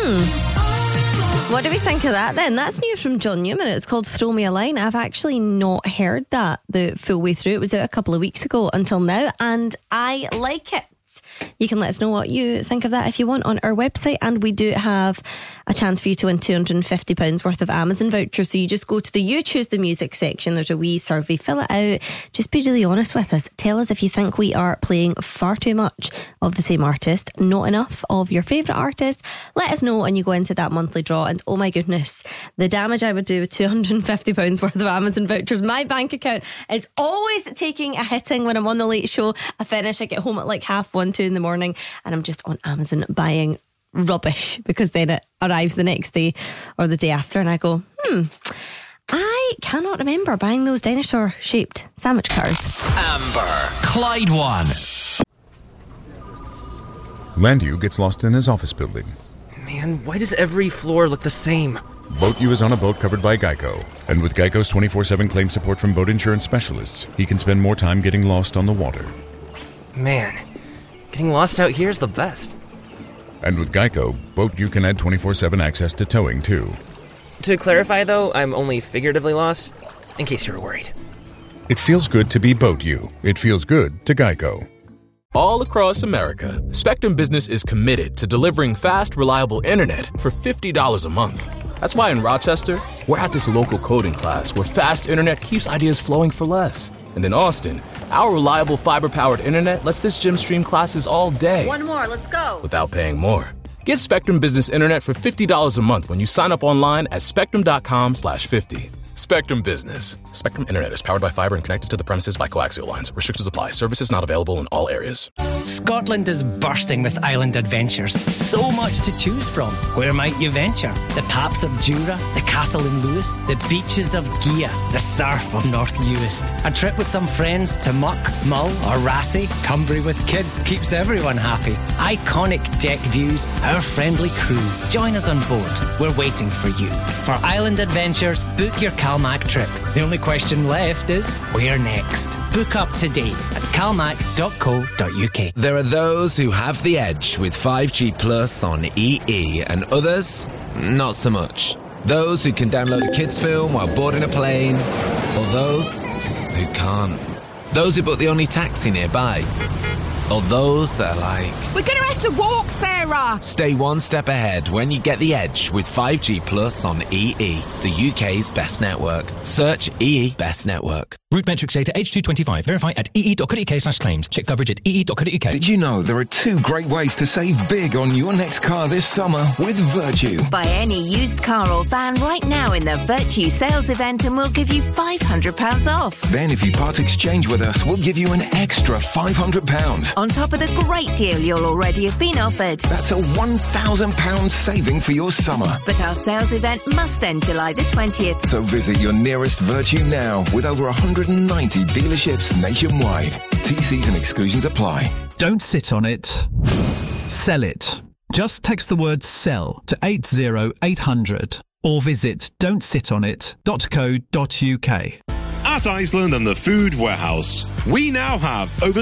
What do we think of that then? That's new from John Newman. It's called Throw Me a Line. I've actually not heard that the full way through. It was out a couple of weeks ago until now, and I like it. You can let us know what you think of that if you want on our website, and we do have a chance for you to win £250 worth of Amazon vouchers. So you just go to the You Choose the Music section. There's a wee survey, fill it out, just be really honest with us. Tell us if you think we are playing far too much of the same artist, not enough of your favourite artist. Let us know and you go into that monthly draw. And oh my goodness, the damage I would do with £250 worth of Amazon vouchers. My bank account is always taking a hitting when I'm on the late show. I finish, I get home at like 1:30, 2 in the morning, and I'm just on Amazon buying rubbish, because then it arrives the next day or the day after and I go, I cannot remember buying those dinosaur shaped sandwich cars. Amber, Clyde One. Landu gets lost in his office building. Man, why does every floor look the same? Boat U is on a boat covered by Geico. And with Geico's 24/7 claim support from boat insurance specialists, he can spend more time getting lost on the water. Man, getting lost out here is the best. And with Geico, Boat U can add 24/7 access to towing too. To clarify though, I'm only figuratively lost, in case you were worried. It feels good to be Boat U. It feels good to Geico. All across America, Spectrum Business is committed to delivering fast, reliable internet for $50 a month. That's why in Rochester, we're at this local coding class where fast internet keeps ideas flowing for less. And in Austin, our reliable fiber-powered internet lets this gym stream classes all day. One more, let's go. Without paying more. Get Spectrum Business Internet for $50 a month when you sign up online at spectrum.com/50. Spectrum Business. Spectrum Internet is powered by fiber and connected to the premises by coaxial lines. Restrictions apply. Services not available in all areas. Scotland is bursting with island adventures. So much to choose from. Where might you venture? The Paps of Jura, the Castle in Lewis, the beaches of Gia, the surf of North Uist. A trip with some friends to Muck, Mull or Rassay. Cumbria with kids keeps everyone happy. Iconic deck views, our friendly crew. Join us on board. We're waiting for you. For island adventures, book your Calmac trip. The only question left is, where next? Book up today at calmac.co.uk. There are those who have the edge with 5G Plus on EE and others, not so much. Those who can download a kids film while boarding a plane, or those who can't. Those who book the only taxi nearby. Or those that are like, we're going to have to walk, Sarah. Stay one step ahead when you get the edge with 5G Plus on EE, the UK's best network. Search EE Best Network. Route metrics data H225. Verify at ee.co.uk/claims. Check coverage at ee.co.uk. Did you know there are 2 great ways to save big on your next car this summer with Virtue? Buy any used car or van right now in the Virtue sales event and we'll give you £500 off. Then if you part exchange with us, we'll give you an extra £500. On top of the great deal you'll already have been offered. That's a £1,000 saving for your summer. But our sales event must end July the 20th. So visit your nearest Virtue now with over 190 dealerships nationwide. TCs and exclusions apply. Don't sit on it. Sell it. Just text the word SELL to 80800 or visit don'tsitonit.co.uk. At Iceland and the Food Warehouse, we now have over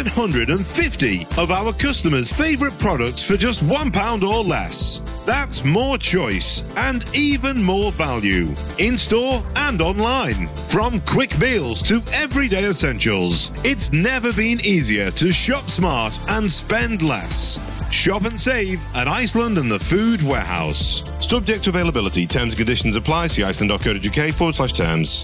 750 of our customers' favourite products for just £1 or less. That's more choice and even more value, in-store and online. From quick meals to everyday essentials, it's never been easier to shop smart and spend less. Shop and save at Iceland and the Food Warehouse. Subject to availability, terms and conditions apply. See iceland.co.uk/terms.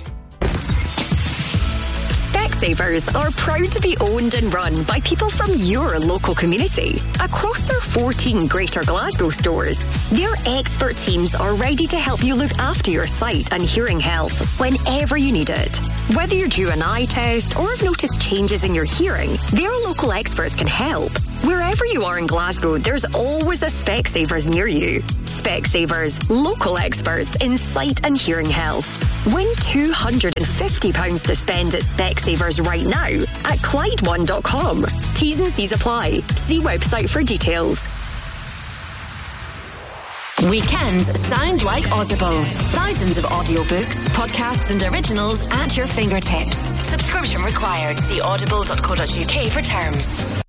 Specsavers are proud to be owned and run by people from your local community. Across their 14 Greater Glasgow stores, their expert teams are ready to help you look after your sight and hearing health whenever you need it. Whether you're due an eye test or have noticed changes in your hearing, their local experts can help. Wherever you are in Glasgow, there's always a Specsavers near you. Specsavers, local experts in sight and hearing health. Win £250 to spend at Specsavers right now at ClydeOne.com. T's and C's apply. See website for details. Weekends sound like Audible. Thousands of audiobooks, podcasts and originals at your fingertips. Subscription required. See audible.co.uk for terms.